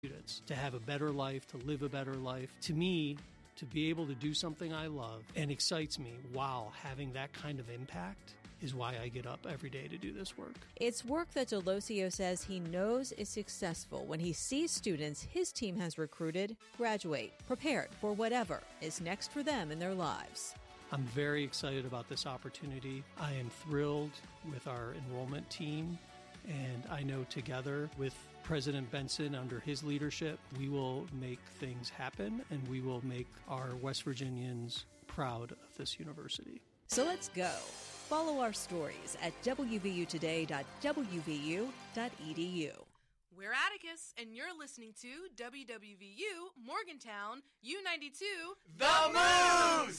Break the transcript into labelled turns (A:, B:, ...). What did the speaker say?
A: students to have a better life, to live a better life. To me, to be able to do something I love and excites me while having that kind of impact is why I get up every day to do this work.
B: It's work that Delosio says he knows is successful when he sees students his team has recruited graduate, prepared for whatever is next for them in their lives.
A: I'm very excited about this opportunity. I am thrilled with our enrollment team, and I know together with President Benson, under his leadership, we will make things happen, and we will make our West Virginians proud of this university.
B: So let's go. Follow our stories at wvutoday.wvu.edu.
C: We're Atticus, and you're listening to WWVU Morgantown U92
D: The Moose!